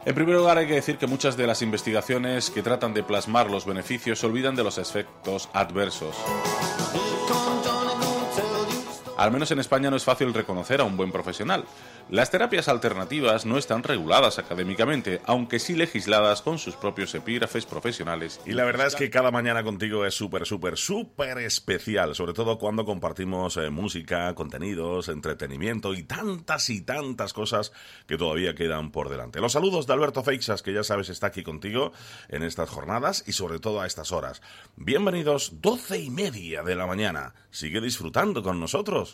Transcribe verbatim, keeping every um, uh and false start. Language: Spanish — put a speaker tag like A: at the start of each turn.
A: En primer lugar, hay que decir que muchas de las investigaciones que tratan de plasmar los beneficios se olvidan de los efectos adversos. Al menos en España no es fácil reconocer a un buen profesional. Las terapias alternativas no están reguladas académicamente, aunque sí legisladas con sus propios epígrafes profesionales.
B: Y la verdad es que cada mañana contigo es súper, súper, súper especial, sobre todo cuando compartimos eh, música, contenidos, entretenimiento y tantas y tantas cosas que todavía quedan por delante. Los saludos de Alberto Feixas, que ya sabes está aquí contigo en estas jornadas y sobre todo a estas horas. Bienvenidos, doce y media de la mañana. Sigue disfrutando con nosotros.